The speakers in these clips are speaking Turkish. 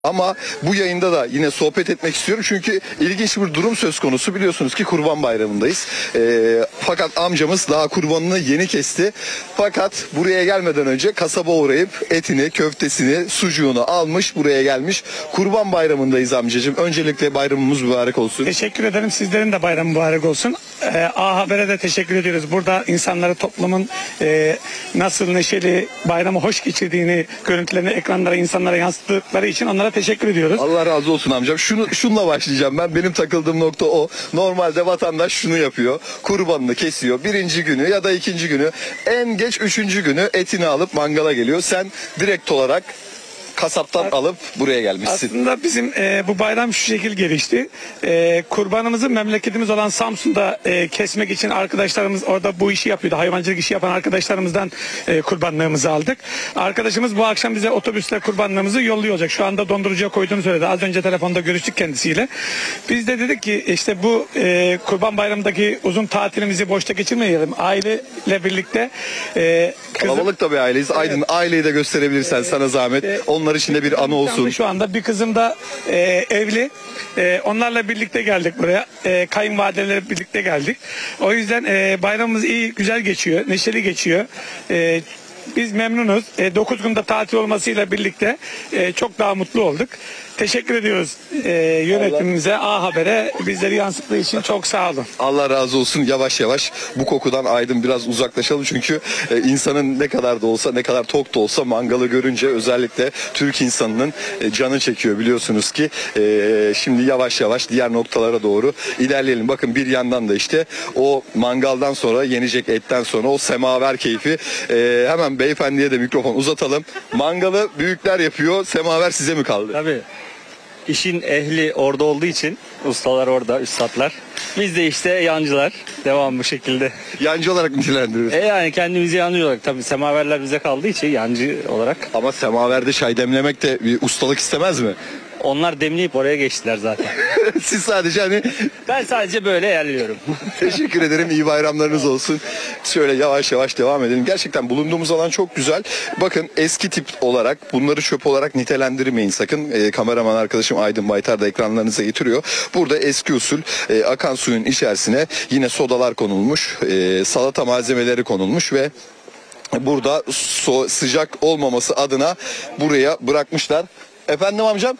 Ama bu yayında da yine sohbet etmek istiyorum çünkü ilginç bir durum söz konusu. Biliyorsunuz ki Kurban Bayramı'ndayız. Fakat amcamız daha kurbanını yeni kesti. Fakat buraya gelmeden önce kasaba uğrayıp etini, köftesini, sucuğunu almış, buraya gelmiş. Kurban Bayramı'ndayız amcacığım. Öncelikle bayramımız mübarek olsun. Teşekkür ederim. Sizlerin de bayramı mübarek olsun. A Haber'e de teşekkür ediyoruz. Burada insanları, toplumun nasıl neşeli, bayramı hoş geçirdiğini, görüntülerini ekranlara, insanlara yansıttıkları için onlara teşekkür ediyoruz. Allah razı olsun amcam. Şununla başlayacağım ben. Benim takıldığım nokta o. Normalde vatandaş şunu yapıyor. Kurbanını kesiyor. Birinci günü ya da ikinci günü, en geç üçüncü günü etini alıp mangala geliyor. Sen direkt olarak kasaptan alıp buraya gelmişsin. Aslında bizim bu bayram şu şekil gelişti. Kurbanımızı memleketimiz olan Samsun'da kesmek için arkadaşlarımız orada bu işi yapıyordu. Hayvancılık işi yapan arkadaşlarımızdan kurbanlığımızı aldık. Arkadaşımız bu akşam bize otobüsle kurbanlığımızı yolluyor olacak. Şu anda dondurucuya koyduğunu söyledi. Az önce telefonda görüştük kendisiyle. Biz de dedik ki işte bu Kurban Bayramı'ndaki uzun tatilimizi boşta geçirmeyelim. Aileyle birlikte Kalabalık da bir aileyiz. Aydın, aileyi de gösterebilirsen sana zahmet. Onlar için de bir anı olsun. Şu anda bir kızım da evli. Onlarla birlikte geldik buraya. Kayınvalidelerle birlikte geldik. O yüzden bayramımız iyi, güzel geçiyor. Neşeli geçiyor. Biz memnunuz. 9 günde tatil olmasıyla birlikte çok daha mutlu olduk. Teşekkür ediyoruz yönetimimize, A Haber'e bizleri yansıttığı için çok sağ olun. Allah razı olsun. Yavaş yavaş bu kokudan Aydın biraz uzaklaşalım. Çünkü insanın ne kadar da olsa, ne kadar tok da olsa mangalı görünce özellikle Türk insanının canı çekiyor biliyorsunuz ki. Şimdi yavaş yavaş diğer noktalara doğru ilerleyelim. Bakın bir yandan da işte o mangaldan sonra yenecek etten sonra o semaver keyfi. Hemen beyefendiye de mikrofon uzatalım. Mangalı büyükler yapıyor. Semaver size mi kaldı? Tabii. İşin ehli orada olduğu için, ustalar orada, üstadlar. Biz de işte yancılar. Devam bu şekilde. Yancı olarak nitelendiriyoruz. Yani kendimizi yancı olarak, tabii semaverler bize kaldığı için yancı olarak. Ama semaverde çay demlemek de bir ustalık istemez mi? Onlar demleyip oraya geçtiler zaten. Siz sadece hani Ben sadece böyle yerliyorum. teşekkür ederim. İyi bayramlarınız olsun. Şöyle yavaş yavaş devam edelim. Gerçekten bulunduğumuz alan çok güzel. Bakın eski tip olarak bunları çöp olarak nitelendirmeyin sakın. Kameraman arkadaşım Aydın Baytar da ekranlarınıza getiriyor. Burada eski usul akan suyun içerisine yine sodalar konulmuş. Salata malzemeleri konulmuş ve burada sıcak olmaması adına buraya bırakmışlar. Efendim amcam?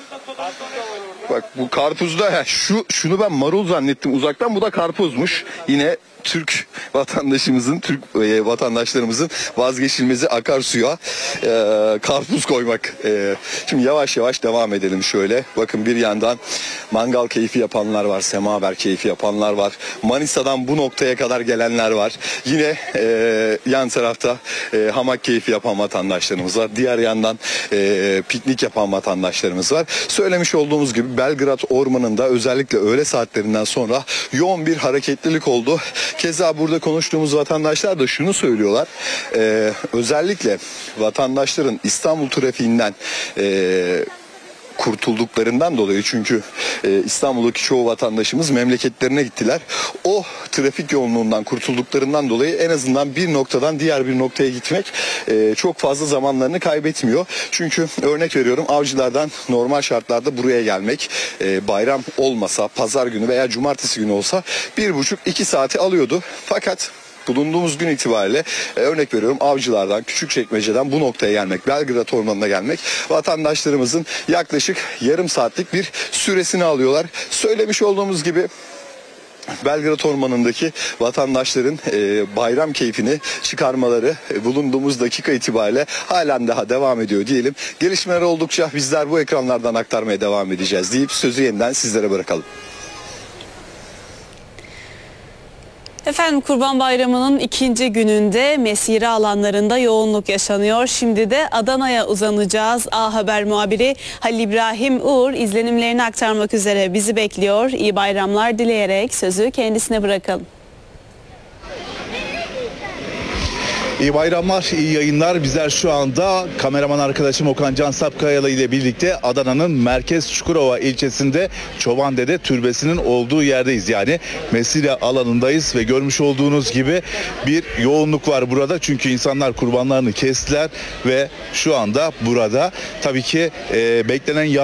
Bak bu karpuzda şunu ben marul zannettim uzaktan, bu da karpuzmuş. Yine Türk vatandaşımızın, Türk vatandaşlarımızın vazgeçilmezi akarsuya karpuz koymak. Şimdi yavaş yavaş devam edelim şöyle. Bakın bir yandan mangal keyfi yapanlar var, semaver keyfi yapanlar var. Manisa'dan bu noktaya kadar gelenler var. Yine yan tarafta hamak keyfi yapan vatandaşlarımız var. Diğer yandan piknik yapan vatandaşlarımız var. Söylemiş olduğumuz gibi Belgrad Ormanı'nda özellikle öğle saatlerinden sonra yoğun bir hareketlilik oldu. Keza burada konuştuğumuz vatandaşlar da şunu söylüyorlar. Özellikle vatandaşların İstanbul trafiğinden kurtulduklarından dolayı, çünkü İstanbul'daki çoğu vatandaşımız memleketlerine gittiler. O trafik yoğunluğundan kurtulduklarından dolayı en azından bir noktadan diğer bir noktaya gitmek çok fazla zamanlarını kaybetmiyor. Çünkü örnek veriyorum, Avcılar'dan normal şartlarda buraya gelmek bayram olmasa, pazar günü veya cumartesi günü olsa 1,5-2 saati alıyordu. Fakat bulunduğumuz gün itibariyle örnek veriyorum, Avcılar'dan, Küçükçekmece'den bu noktaya gelmek, Belgrad Ormanı'na gelmek vatandaşlarımızın yaklaşık yarım saatlik bir süresini alıyorlar. Söylemiş olduğumuz gibi Belgrad Ormanı'ndaki vatandaşların bayram keyfini çıkarmaları bulunduğumuz dakika itibariyle halen daha devam ediyor diyelim. Gelişmeler oldukça bizler bu ekranlardan aktarmaya devam edeceğiz deyip sözü yeniden sizlere bırakalım. Efendim, Kurban Bayramı'nın ikinci gününde mesire alanlarında yoğunluk yaşanıyor. Şimdi de Adana'ya uzanacağız. A Haber muhabiri Halil İbrahim Uğur izlenimlerini aktarmak üzere bizi bekliyor. İyi bayramlar dileyerek sözü kendisine bırakalım. İyi bayramlar, iyi yayınlar. Bizler şu anda kameraman arkadaşım Okan Can Sapkayalı ile birlikte Adana'nın merkez Çukurova ilçesinde Çobandede Türbesi'nin olduğu yerdeyiz. Yani mesire alanındayız ve görmüş olduğunuz gibi bir yoğunluk var burada. Çünkü insanlar kurbanlarını kestiler ve şu anda burada tabii ki beklenen